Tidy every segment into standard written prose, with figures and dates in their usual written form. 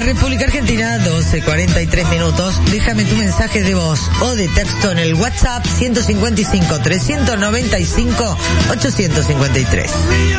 República Argentina, 12:43 minutos. Déjame tu mensaje de voz o de texto en el WhatsApp 155-395-853.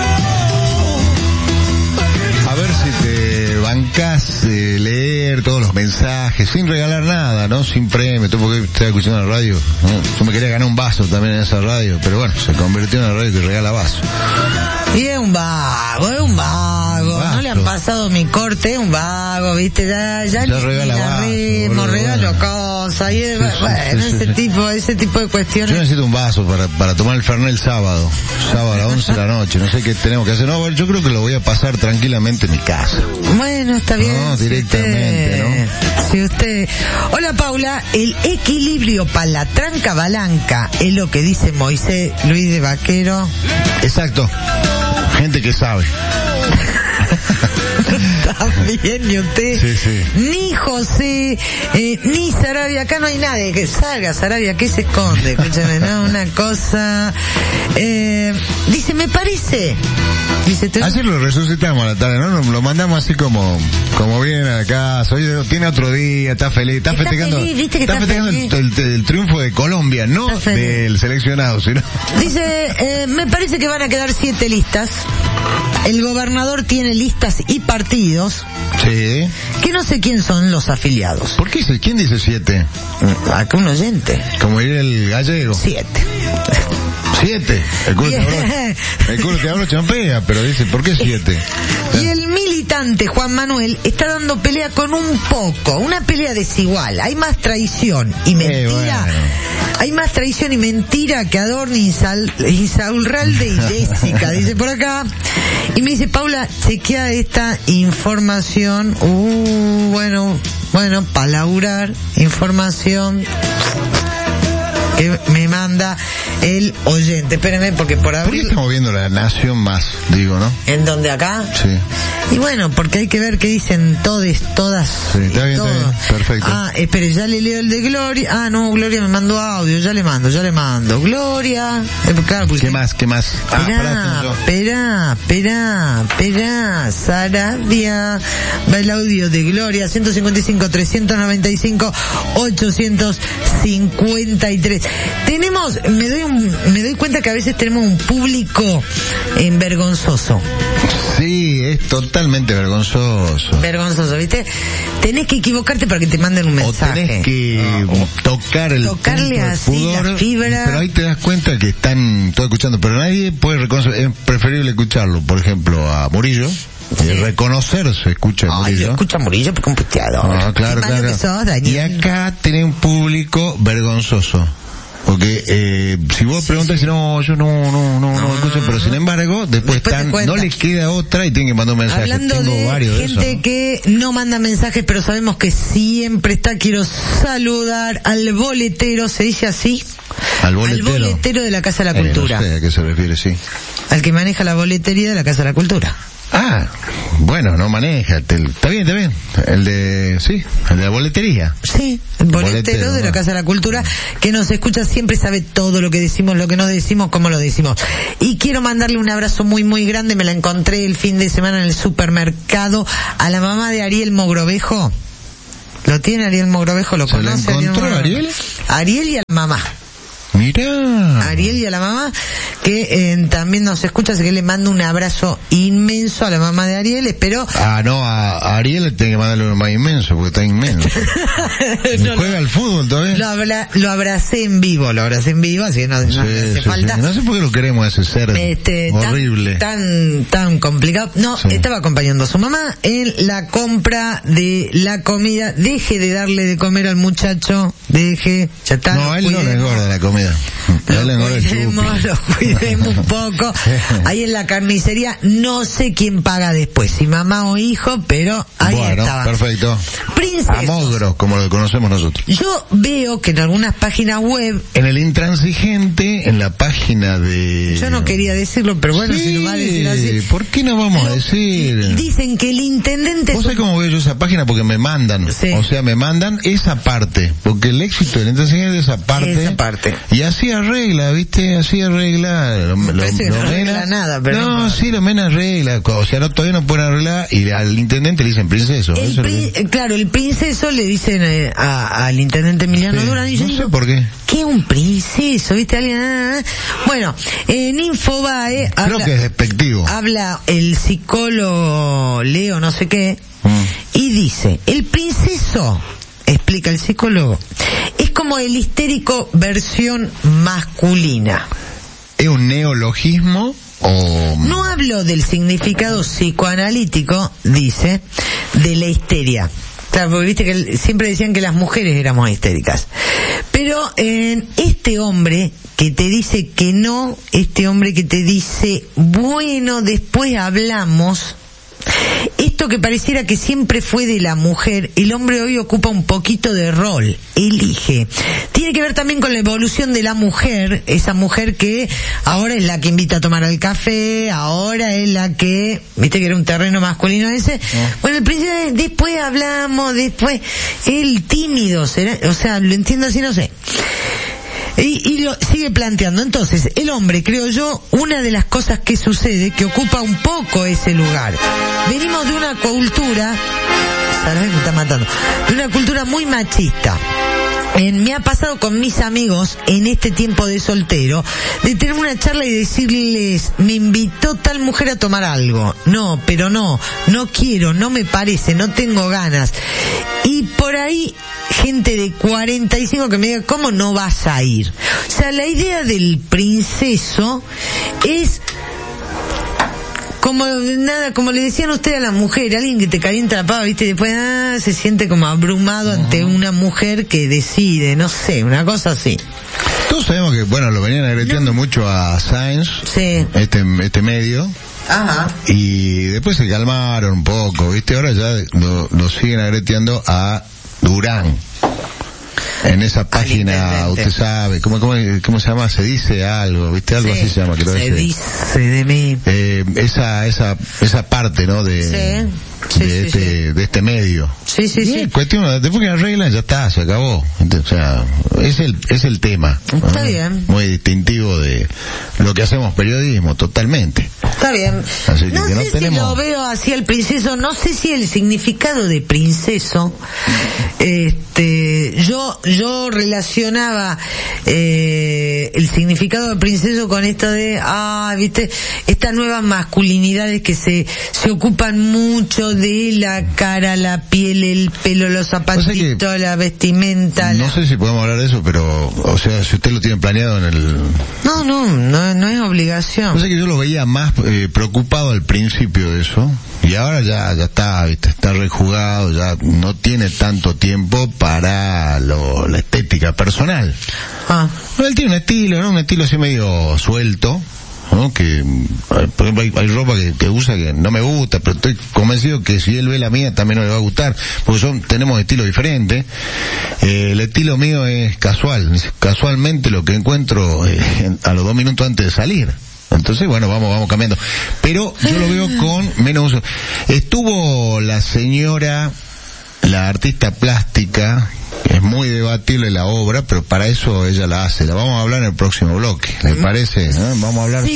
A ver si te bancás leer todos los mensajes sin regalar nada, ¿no? Sin premio. Tú porque estás escuchando la radio, ¿no? Tú me querías ganar un vaso también en esa radio, pero bueno, se convirtió en una radio que regala vaso. Y es un vago. No le han pasado mi corte, un vago, viste, ya regala vaso, regalo cosas, y ese tipo de cuestiones. Yo necesito un vaso para tomar el Fernet el sábado a las 11 de la noche, no sé qué tenemos que hacer. No, yo creo que lo voy a pasar tranquilamente en mi casa. Bueno, está bien. No, directamente, ¿no? Si usted... Hola, Paula, el equilibrio para la tranca balanca es lo que dice Moisés Luis de Vaquero. Exacto. Gente que sabe. También, y usted, sí. Ni José, ni Sarabia, acá no hay nadie que salga. Sarabia, ¿qué se esconde? Escúchame, ¿no? Una cosa, dice, me parece, dice, así lo resucitamos a la tarde, ¿no? Lo mandamos así como viene a casa. Hoy tiene otro día, está feliz, está festejando, el triunfo de Colombia, no del seleccionado, sino. Dice, me parece que van a quedar 7 listas. El gobernador tiene listas y partidos. Sí. Que no sé quién son los afiliados. ¿Por qué? ¿Quién dice 7? Acá un oyente. Como diría el gallego. 7. 7. El culo te abro champea, pero dice, ¿por qué 7? Y el militante Juan Manuel está dando pelea con una pelea desigual. Hay más traición y mentira. Bueno. Hay más traición y mentira que Adorni, Insaurralde y Jessica, dice por acá. Y me dice, Paula, chequea esta información. Bueno, para laburar, información que me manda el oyente. Espérenme, porque por abrir... ¿Por qué estamos viendo La Nación Más, digo, no? ¿En dónde, acá? Sí. Y bueno, porque hay que ver qué dicen todas. Sí, está bien, perfecto. Espere, ya le leo el de Gloria. No, Gloria me mandó audio, ya le mando. Gloria. Claro, porque... ¿Qué más? Espera, Sarabia. Va el audio de Gloria, 155-395-853. Me doy cuenta que a veces tenemos un público vergonzoso. Sí, es totalmente vergonzoso. Vergonzoso, ¿viste? Tenés que equivocarte para que te manden un mensaje. O tenés que tocarle así pudor, la fibra. Pero ahí te das cuenta que están todos escuchando, pero nadie puede reconocer. Es preferible escucharlo, por ejemplo, a Murillo. Reconocerse, escucha Murillo. Escucha Murillo porque un puteador. Claro. Y acá tenés un público vergonzoso. Porque si vos preguntas, no, yo no escucho, pero sin embargo, después no les queda otra y tienen que mandar un mensaje. Hablando Tengo de varios gente de eso, ¿no? que no manda mensajes, pero sabemos que siempre está, quiero saludar al boletero, ¿se dice así? Al boletero de la Casa de la Cultura. No sé a qué se refiere, sí. Al que maneja la boletería de la Casa de la Cultura. Bueno, no maneja. Está bien. El de la boletería. Sí, el boletero de la Casa de la Cultura, que nos escucha siempre, sabe todo lo que decimos, lo que no decimos, cómo lo decimos. Y quiero mandarle un abrazo muy, muy grande. Me la encontré el fin de semana en el supermercado a la mamá de Ariel Mogrovejo. ¿Lo tiene Ariel Mogrovejo? ¿Lo conoce? ¿Se la encontró Ariel? Ariel y a la mamá. Mirá. Ariel y a la mamá, que también nos escucha, así que le mando un abrazo inmenso a la mamá de Ariel. Espero... a Ariel le tiene que mandarle uno más inmenso, porque está inmenso. ¿Juega al fútbol todavía? Lo abracé en vivo, así que no hace falta. Sí. No sé por qué lo queremos a ese ser horrible. Tan complicado. No, estaba acompañando a su mamá en la compra de la comida. Deje de darle de comer al muchacho, ya está. No, a él no le engorda la comida. Lo cuidemos un poco. Ahí en la carnicería, no sé quién paga después, si mamá o hijo, pero ahí estaba. Perfecto. Princesa. A Mogro, como lo conocemos nosotros. Yo veo que en algunas páginas web... En el Intransigente, en la página de... Yo no quería decirlo, pero bueno, si lo va a decir así... ¿Por qué no vamos a decir? Dicen que el intendente... ¿Vos sabés cómo veo yo esa página? Porque me mandan. Sí. O sea, me mandan esa parte. Porque el éxito del Intransigente es esa parte. Y así arregla, ¿viste? Así arregla. No arregla nada, pero no, sí, lo menos arregla. O sea, todavía no pueden arreglar y al intendente le dicen princeso. Claro, el princeso le dicen al intendente Emiliano Durán. Y yo sé por qué. ¿Qué un princeso? ¿Viste? Alguien. Bueno, en Infobae creo que es despectivo. Habla el psicólogo Leo, no sé qué, y dice: el princeso, explica el psicólogo, es como el histérico versión masculina. ¿Es un neologismo o...? No hablo del significado psicoanalítico, dice, de la histeria. Claro, porque viste que siempre decían que las mujeres éramos histéricas. Pero este hombre que te dice que no, este hombre que te dice, bueno, después hablamos, esto que pareciera que siempre fue de la mujer, el hombre hoy ocupa un poquito de rol, elige. Tiene que ver también con la evolución de la mujer, esa mujer que ahora es la que invita a tomar el café, ahora es la que, viste que era un terreno masculino ese. Bueno, el principio después hablamos, después, el tímido, será, o sea, lo entiendo así, no sé. Y lo sigue planteando. Entonces, el hombre, creo yo, una de las cosas que sucede, que ocupa un poco ese lugar. Venimos de una cultura, ¿sabes? Me está matando. De una cultura muy machista. Me ha pasado con mis amigos en este tiempo de soltero, de tener una charla y decirles, me invitó tal mujer a tomar algo. No, pero no quiero, no me parece, no tengo ganas. Y por ahí, gente de 45 que me diga, ¿cómo no vas a ir? O sea, la idea del princeso es... como le decían ustedes a la mujer, alguien que te calienta la pava, viste, y después se siente como abrumado ante una mujer que decide, no sé, una cosa así. Todos sabemos que, bueno, lo venían agreteando mucho a Sáenz, sí, este medio. Ajá. Y después se calmaron un poco, viste, ahora ya lo siguen agreteando a Durán. En esa página, usted sabe, ¿cómo se llama? Se dice algo, ¿viste? Algo así se llama, creo que se dice de mí. Esa parte, ¿no? De este medio. Sí. Cuestión, después que arreglan, ya está, se acabó. O sea, es el tema. Está bien. Muy distintivo de lo que hacemos periodismo, totalmente. Está bien. Así no que sé si lo veo así el princeso, no sé si el significado de princeso, yo relacionaba el significado de princeso con esto de, viste, estas nuevas masculinidades que se ocupan mucho de la cara, la piel, el pelo, los zapatitos, la vestimenta. No sé si podemos hablar de eso, pero, o sea, si usted lo tiene planeado en el... No es obligación. O sea que yo lo veía más preocupado al principio de eso, y ahora ya está, viste, está rejugado, ya no tiene tanto tiempo para la estética personal. Él tiene un estilo, ¿no? Un estilo así medio suelto, ¿no? Que, por ejemplo, hay ropa que usa que no me gusta, pero estoy convencido que si él ve la mía también no le va a gustar, porque tenemos estilos diferentes. El estilo mío es casual, casualmente lo que encuentro a los 2 minutos antes de salir. Entonces, bueno, vamos cambiando. Pero yo lo veo con menos uso. Estuvo la señora, la artista plástica, es muy debatible la obra, pero para eso ella la hace. La vamos a hablar en el próximo bloque, ¿le parece? Vamos a hablar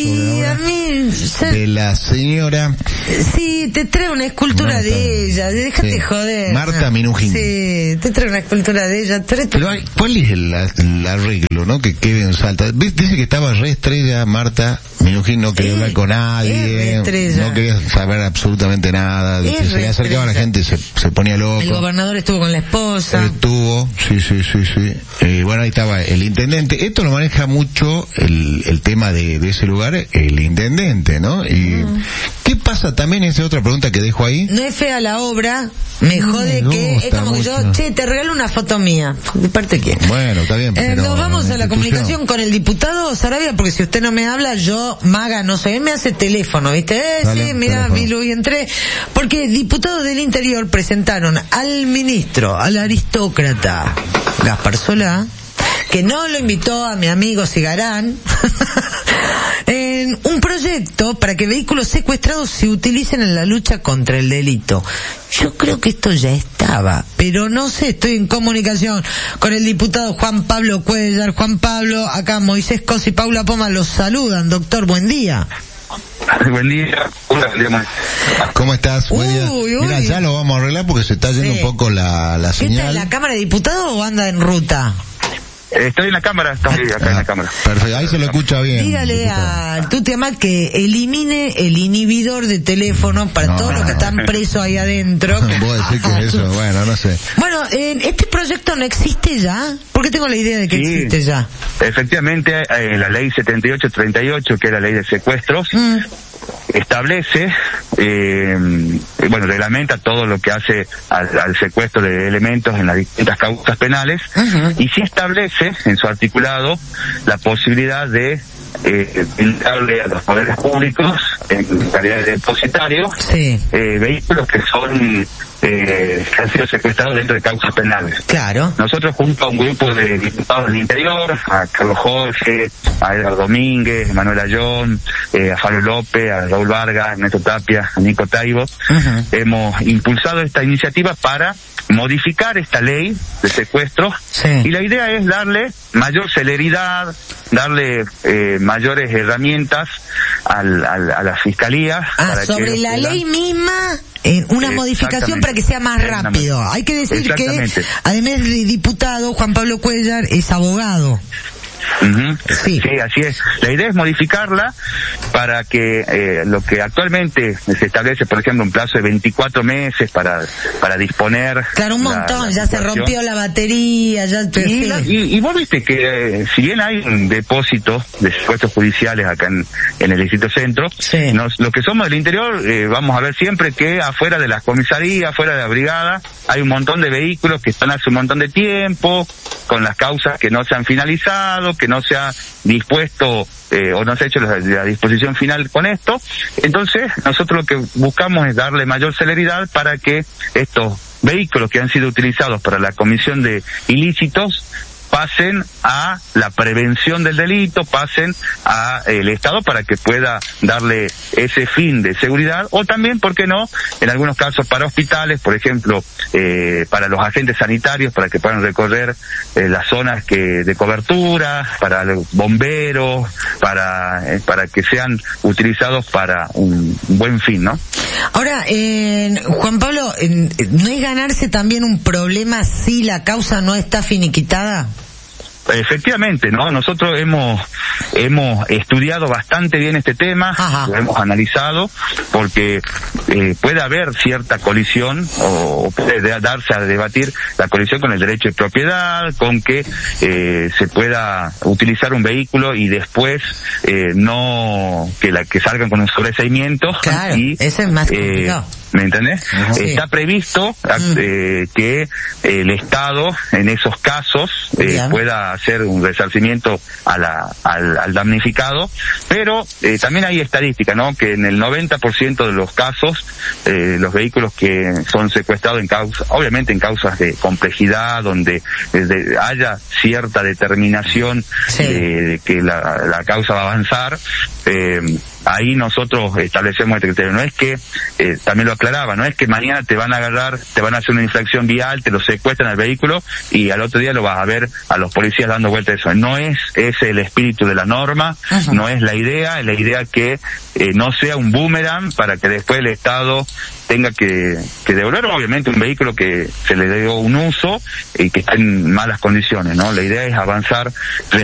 de la señora. Sí, te trae una escultura de ella, déjate joder. Marta Minujín. Sí, te trae una escultura de ella. Pero ¿cuál es el arreglo, no? Que quede en Salta. Dice que estaba re estrella Marta Minujín, no quería hablar con nadie, no quería saber absolutamente nada. Dice, se le acercaba a la gente y se ponía loco. El gobernador estuvo con la esposa. Sí. Bueno, ahí estaba el intendente. Esto lo maneja mucho el tema de ese lugar, el intendente, ¿no? Y ¿qué pasa también? Esa es otra pregunta que dejo ahí. No es fea la obra, me jode que es como que yo, te regalo una foto mía. ¿De parte quién? Bueno, está bien. Nos vamos a la comunicación con el diputado Sarabia, porque si usted no me habla, yo, maga, no sé, él me hace teléfono, ¿viste? Dale, sí, mira, Bilu, y entré. Porque diputados del Interior presentaron al ministro, al aristócrata Gaspar Solá, que no lo invitó a mi amigo Cigarán, en un proyecto para que vehículos secuestrados se utilicen en la lucha contra el delito. Yo creo que esto ya está estaba, pero no sé, estoy en comunicación con el diputado Juan Pablo Cuéllar. Juan Pablo, acá Moisés Cos y Paula Poma los saludan. Doctor, buen día. Buen día. ¿Cómo estás? Buen día. Mira, ya lo vamos a arreglar porque se está yendo un poco la señal. ¿Está en la Cámara de Diputados o anda en ruta? Estoy en la cámara, estoy acá en la cámara. Perfecto, ahí se lo escucha bien. Dígale a Tuti Amat que elimine el inhibidor de teléfono para todos los que están presos ahí adentro. ¿Puedo decir que es eso? Bueno, no sé. Bueno, ¿este proyecto no existe ya? Porque tengo la idea de que existe ya. Efectivamente, la ley 7838, que es la ley de secuestros, establece, reglamenta todo lo que hace al secuestro de elementos en las distintas causas penales, y sí establece en su articulado la posibilidad de brindarle a los poderes públicos, en calidad de depositarios, vehículos que han sido secuestrados dentro de causas penales. Claro. Nosotros, junto a un grupo de diputados del interior, a Carlos Jorge, a Edgar Domínguez, a Manuel Ayón, a Fabio López, a Raúl Vargas, a Ernesto Tapia, a Nico Taibo, hemos impulsado esta iniciativa para modificar esta ley de secuestros, y la idea es darle mayor celeridad, darle mayores herramientas a la fiscalía. Sobre la ley misma, una modificación para que sea más rápido. Hay que decir que, además de diputado, Juan Pablo Cuéllar es abogado. Sí, así es. La idea es modificarla para que lo que actualmente se establece, por ejemplo, un plazo de 24 meses para disponer. Claro, un montón, ya se rompió la batería, ya. Y vos viste que si bien hay un depósito de secuestros judiciales acá en el Distrito Centro, los que somos del interior vamos a ver siempre que afuera de las comisarías, afuera de la brigada, hay un montón de vehículos que están hace un montón de tiempo, con las causas que no se han finalizado, que no se ha dispuesto o no se ha hecho la disposición final con esto. Entonces, nosotros lo que buscamos es darle mayor celeridad para que estos vehículos que han sido utilizados para la comisión de ilícitos pasen a la prevención del delito, pasen a el Estado para que pueda darle ese fin de seguridad, o también, ¿por qué no?, en algunos casos para hospitales, por ejemplo, para los agentes sanitarios, para que puedan recorrer las zonas de cobertura, para los bomberos, para que sean utilizados para un buen fin, ¿no? Ahora, Juan Pablo, ¿no es ganarse también un problema si la causa no está finiquitada? Efectivamente, ¿no? Nosotros hemos estudiado bastante bien este tema, lo hemos analizado, porque puede haber cierta colisión, o puede darse a debatir la colisión con el derecho de propiedad, con que se pueda utilizar un vehículo y después que salgan con un sobreseimiento. Claro, ese es más complicado. ¿Me entendés? Está previsto que el Estado, en esos casos, pueda hacer un resarcimiento al damnificado, pero también hay estadística, ¿no?, que en el 90% de los casos, los vehículos que son secuestrados obviamente en causas de complejidad, donde haya cierta determinación de que la causa va a avanzar, ahí nosotros establecemos este criterio. No es que, también lo aclaraba, no es que mañana te van a agarrar, te van a hacer una infracción vial, te lo secuestran al vehículo y al otro día lo vas a ver a los policías dando vuelta a eso. No es ese el espíritu de la norma, no es la idea que no sea un boomerang para que después el Estado tenga que devolver, obviamente, un vehículo que se le dio un uso y que está en malas condiciones, ¿no? La idea es avanzar